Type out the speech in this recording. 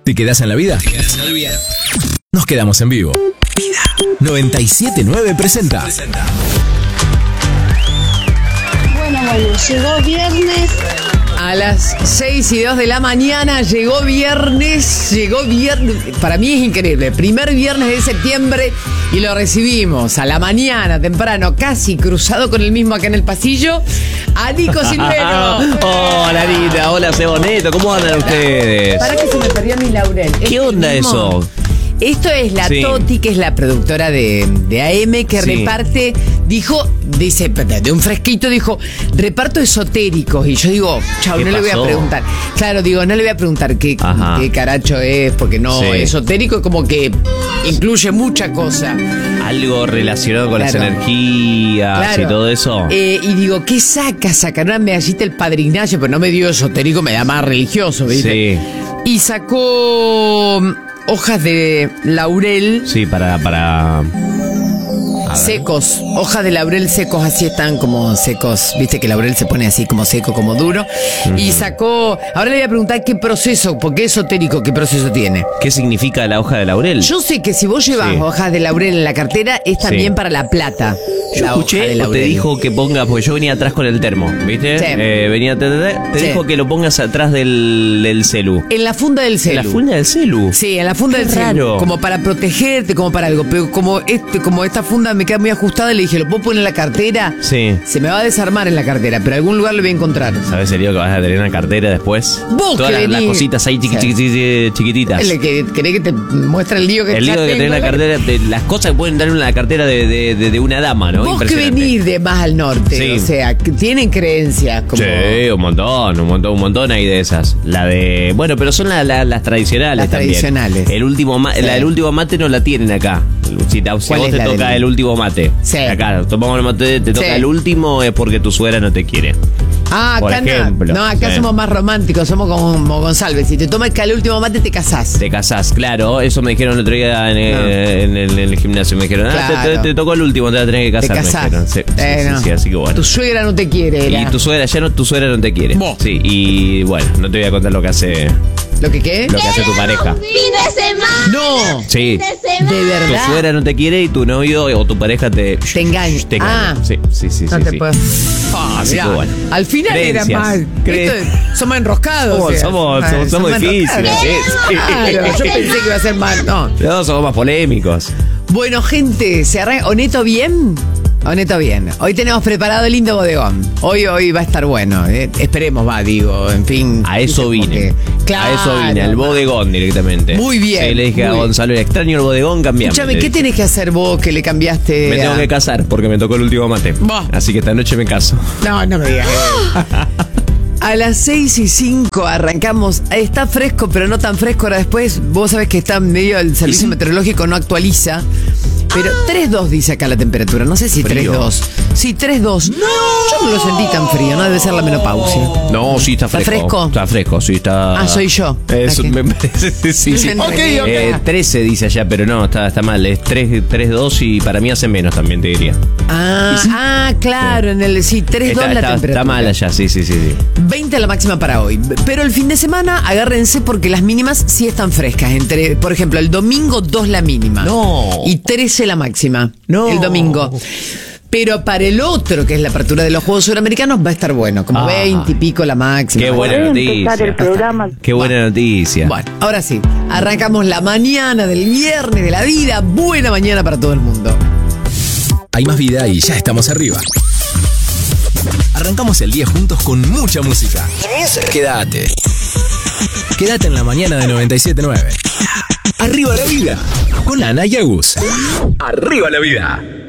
¿Te quedás en la vida? Nos quedamos en vivo. Vida 97.9 presenta. Bueno, llegó viernes. A las 6:02 de la mañana llegó viernes. Para mí es increíble. Primer viernes de septiembre y lo recibimos a la mañana, temprano, casi cruzado con el mismo acá en el pasillo, a Nico Silvero. Hola, Anita. Hola, Ceboneto. ¿Cómo andan ustedes? Para que se me perdió mi laurel. ¿Qué onda eso? Esto es la Toti, que es la productora de AM, que reparte, dice, de un fresquito, dijo, reparto esotéricos. Y yo digo, chau, no le voy a preguntar. Claro, digo, no le voy a preguntar qué caracho es, porque no, esotérico es como que incluye mucha cosa. Algo relacionado con las energías y todo eso. Y digo, ¿qué saca? Sacaron una medallita el Padre Ignacio, pero no me dio esotérico, me da más religioso, ¿viste? Sí. Y sacó hojas de laurel. Sí, para secos, hojas de laurel secos, así están como secos. Viste que el laurel se pone así como seco, como duro. Y sacó, ahora le voy a preguntar qué proceso, porque es esotérico, qué proceso tiene. ¿Qué significa la hoja de laurel? Yo sé que si vos llevas hojas de laurel en la cartera, es también para la plata. Yo escuché o te dijo que pongas, porque yo venía atrás con el termo, ¿viste? Sí. Te dijo que lo pongas atrás del celu. En la funda del celu. ¿En la funda del celu? Sí, en la funda del celu. Como para protegerte, como para algo. Pero como esta funda me queda muy ajustada, le dije, ¿lo puedo poner en la cartera? Sí. Se me va a desarmar en la cartera, pero algún lugar lo voy a encontrar. ¿Sabes, serio, que vas a tener una cartera después? Vos todas las cositas ahí chiquititas. ¿Querés que te muestre el lío que el lío que tenés en la cartera, las cosas que pueden dar en la cartera de una dama, ¿no? Vos que venís de más al norte, o sea, que tienen creencias como... Sí, un montón hay de esas. La de... Bueno, pero son las tradicionales. Las también. Tradicionales. La del último mate no la tienen acá. Si a vos te toca el último mate. Sí. Acá, tomamos el mate, te toca el último, es porque tu suegra no te quiere. Por acá ejemplo. No, acá somos más románticos, somos como González. Si te tomas el último mate, te casás. Te casás, claro. Eso me dijeron el otro día en el gimnasio. Me dijeron, te tocó el último, te vas a tener que casar. Te casás. Sí, así que bueno. Tu suegra no te quiere. Y tu suegra no te quiere. Sí, y bueno, no te voy a contar lo que hace... ¿Lo que qué? Lo que hace tu pareja. ¡Fin de semana! ¡No! Sí. ¿De verdad? Tu suegra no te quiere y tu novio o tu pareja te engaña. Sí. No te puedo. Así que bueno. Al final era mal. Somos enroscados. Somos difíciles. Claro, yo pensé que iba a ser mal. No, somos más polémicos. Bueno, gente, ¿se arranca? ¿Honesto bien? Honesto bien. Hoy tenemos preparado el lindo bodegón. Hoy va a estar bueno. Esperemos, en fin. A eso vine. Claro. A eso vine, al bodegón directamente. Muy bien. Sí, le dije a Gonzalo, extraño el bodegón, cambiame. Escúchame, ¿qué tenés que hacer vos que le cambiaste? Me tengo que casar porque me tocó el último mate. Así que esta noche me caso. No me digas. A las 6:05 arrancamos. Está fresco, pero no tan fresco. Ahora después, vos sabés que está medio el servicio meteorológico no actualiza. Pero 3.2 dice acá la temperatura. No sé si 3.2. Sí, 3.2. ¡No! Yo no lo sentí tan frío. No debe ser la menopausia. No, sí, está fresco. ¿Está fresco? Está fresco, sí, está... soy yo. Eso me parece, sí. Ok. 13 dice allá, pero no, está mal. Es 3.2 y para mí hace menos también, te diría. Claro. Sí. 3.2 la temperatura. Está mal allá, sí. 20 la máxima para hoy. Pero el fin de semana, agárrense porque las mínimas sí están frescas. Por ejemplo, el domingo 2 la mínima. No. Y 13 la máxima. No. El domingo. Pero para el otro, que es la apertura de los Juegos Suramericanos, va a estar bueno. Como 20 y pico la máxima. Qué buena noticia. El programa. Qué buena noticia. Bueno, ahora sí. Arrancamos la mañana del viernes de la vida. Buena mañana para todo el mundo. Hay más vida y ya estamos arriba. Arrancamos el día juntos con mucha música. Quédate en la mañana de 97.9. Arriba la vida. Con Ana y Agus. Arriba la vida.